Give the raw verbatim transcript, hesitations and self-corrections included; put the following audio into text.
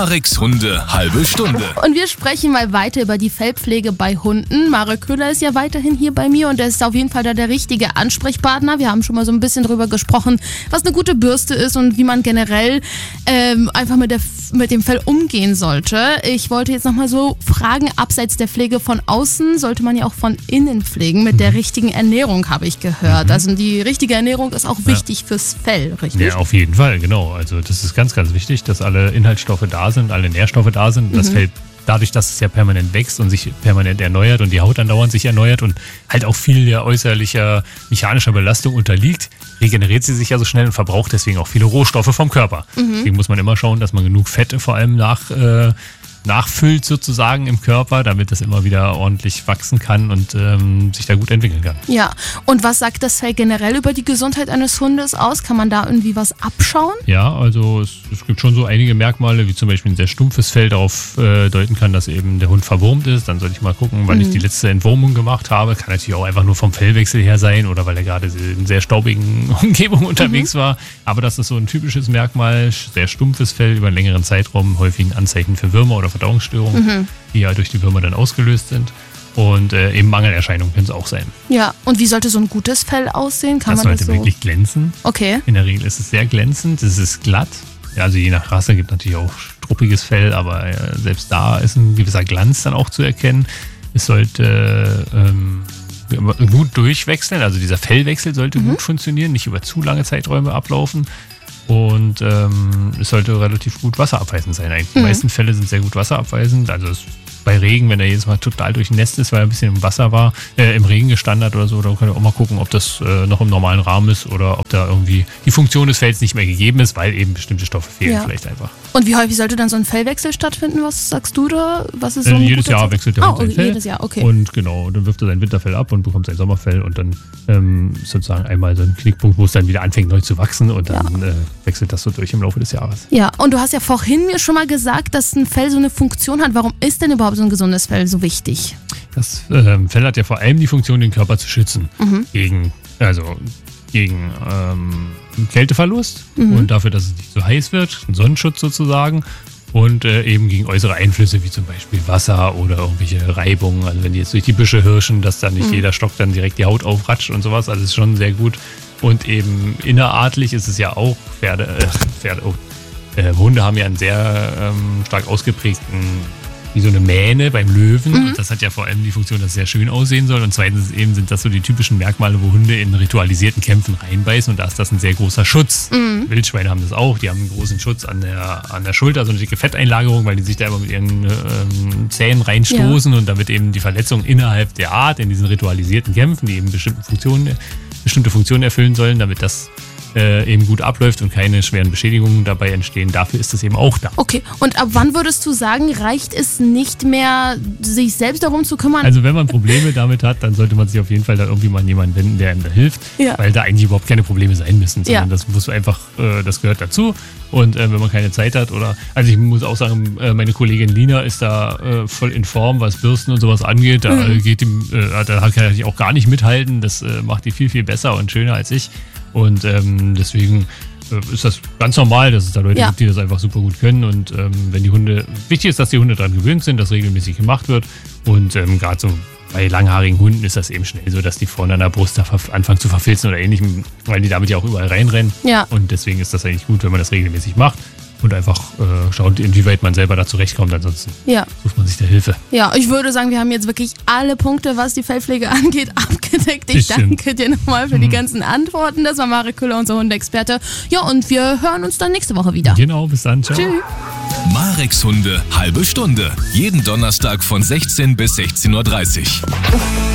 Mareks Hunde halbe Stunde. Und wir sprechen mal weiter über die Fellpflege bei Hunden. Marek Köhler ist ja weiterhin hier bei mir und er ist auf jeden Fall da der richtige Ansprechpartner. Wir haben schon mal so ein bisschen drüber gesprochen, was eine gute Bürste ist und wie man generell ähm, einfach mit, der, mit dem Fell umgehen sollte. Ich wollte jetzt nochmal so fragen, abseits der Pflege von außen sollte man ja auch von innen pflegen mit der richtigen Ernährung, habe ich gehört. Mhm. Also die richtige Ernährung ist auch wichtig ja. fürs Fell, richtig? Ja, auf jeden Fall, genau. Also das ist ganz, ganz wichtig, dass alle Inhaltsstoffe da sind, alle Nährstoffe da sind. Mhm. Das Fell, dadurch, dass es ja permanent wächst und sich permanent erneuert und die Haut andauernd sich erneuert und halt auch viel der äußerlicher mechanischer Belastung unterliegt, regeneriert sie sich ja so schnell und verbraucht deswegen auch viele Rohstoffe vom Körper. Mhm. Deswegen muss man immer schauen, dass man genug Fette vor allem nach äh, nachfüllt sozusagen im Körper, damit das immer wieder ordentlich wachsen kann und ähm, sich da gut entwickeln kann. Ja, und was sagt das Fell generell über die Gesundheit eines Hundes aus? Kann man da irgendwie was abschauen? Ja, also es, es gibt schon so einige Merkmale, wie zum Beispiel ein sehr stumpfes Fell darauf äh, deuten kann, dass eben der Hund verwurmt ist. Dann sollte ich mal gucken, wann mhm. ich die letzte Entwurmung gemacht habe. Kann natürlich auch einfach nur vom Fellwechsel her sein oder weil er gerade in sehr staubigen Umgebung unterwegs mhm. war. Aber das ist so ein typisches Merkmal, sehr stumpfes Fell über einen längeren Zeitraum, häufig ein Anzeichen für Würmer oder Verdauungsstörungen, mhm. die ja durch die Würmer dann ausgelöst sind. Und äh, eben Mangelerscheinungen können es auch sein. Ja, und wie sollte so ein gutes Fell aussehen? Kann das man sollte das so wirklich glänzen. Okay. In der Regel ist es sehr glänzend, es ist glatt. Ja, also je nach Rasse gibt es natürlich auch struppiges Fell, aber äh, selbst da ist ein gewisser Glanz dann auch zu erkennen. Es sollte ähm, gut durchwechseln, also dieser Fellwechsel sollte mhm. gut funktionieren, nicht über zu lange Zeiträume ablaufen. Und ähm, es sollte relativ gut wasserabweisend sein. Eigentlich. Die mhm. meisten Fälle sind sehr gut wasserabweisend. Also es, bei Regen, wenn er jedes Mal total durchnässt ist, weil er ein bisschen im Wasser war, äh, im Regen gestanden hat oder so, dann könnt ihr auch mal gucken, ob das äh, noch im normalen Rahmen ist oder ob da irgendwie die Funktion des Fells nicht mehr gegeben ist, weil eben bestimmte Stoffe fehlen ja. vielleicht einfach. Und wie häufig sollte dann so ein Fellwechsel stattfinden? Was sagst du da? Was ist so äh, jedes Jahr Zeit? Wechselt der Hund oh, sein Fell. Jedes Jahr, okay. Und genau, dann wirft er sein Winterfell ab und bekommt sein Sommerfell und dann ähm, sozusagen einmal so ein Knickpunkt, wo es dann wieder anfängt neu zu wachsen und dann ja. äh, wechselt das so durch im Laufe des Jahres. Ja, und du hast ja vorhin mir schon mal gesagt, dass ein Fell so eine Funktion hat. Warum ist denn überhaupt so ein gesundes Fell so wichtig? Das ähm, Fell hat ja vor allem die Funktion, den Körper zu schützen mhm. gegen, also gegen ähm, Kälteverlust mhm. und dafür, dass es nicht so heiß wird, ein Sonnenschutz sozusagen. Und äh, eben gegen äußere Einflüsse wie zum Beispiel Wasser oder irgendwelche Reibungen. Also wenn die jetzt durch die Büsche hirschen, dass dann nicht mhm. jeder Stock dann direkt die Haut aufratscht und sowas. Also ist schon sehr gut. Und eben innerartlich ist es ja auch, Pferde, äh, Pferde, oh, äh, Hunde haben ja einen sehr ähm, stark ausgeprägten, wie so eine Mähne beim Löwen. Mhm. Und das hat ja vor allem die Funktion, dass es sehr schön aussehen soll. Und zweitens eben sind das so die typischen Merkmale, wo Hunde in ritualisierten Kämpfen reinbeißen. Und da ist das ein sehr großer Schutz. Mhm. Wildschweine haben das auch. Die haben einen großen Schutz an der, an der Schulter, so eine dicke Fetteinlagerung, weil die sich da immer mit ihren ähm, Zähnen reinstoßen. Ja. Und damit eben die Verletzung innerhalb der Art in diesen ritualisierten Kämpfen, die eben bestimmte Funktionen, bestimmte Funktionen erfüllen sollen, damit das Äh, eben gut abläuft und keine schweren Beschädigungen dabei entstehen. Dafür ist es eben auch da. Okay, und ab wann würdest du sagen, reicht es nicht mehr, sich selbst darum zu kümmern? Also wenn man Probleme damit hat, dann sollte man sich auf jeden Fall da irgendwie mal an jemanden wenden, der einem da hilft, ja. weil da eigentlich überhaupt keine Probleme sein müssen, sondern ja. das muss einfach, äh, das gehört dazu. Und äh, wenn man keine Zeit hat oder, also ich muss auch sagen, äh, meine Kollegin Lina ist da äh, voll in Form, was Bürsten und sowas angeht. Da mhm. geht die, äh, da kann ich auch gar nicht mithalten. Das äh, macht die viel, viel besser und schöner als ich. Und ähm, deswegen äh, ist das ganz normal, dass es da Leute ja. gibt, die das einfach super gut können. Und ähm, wenn die Hunde, wichtig ist, dass die Hunde daran gewöhnt sind, dass regelmäßig gemacht wird. Und ähm, gerade so bei langhaarigen Hunden ist das eben schnell so, dass die vorne an der Brust da anfangen zu verfilzen oder ähnlichem, weil die damit ja auch überall reinrennen. Ja. Und deswegen ist das eigentlich gut, wenn man das regelmäßig macht. Und einfach äh, schaut, inwieweit man selber da zurechtkommt. Ansonsten ja. sucht man sich da Hilfe. Ja, ich würde sagen, wir haben jetzt wirklich alle Punkte, was die Fellpflege angeht, abgedeckt. Ich Bestimmt. danke dir nochmal für mhm. die ganzen Antworten. Das war Marek Köhler, unser Hundeexperte. Ja, und wir hören uns dann nächste Woche wieder. Genau, bis dann. Ciao. Tschüss. Mareks Hunde halbe Stunde. Jeden Donnerstag von sechzehn bis sechzehn Uhr dreißig.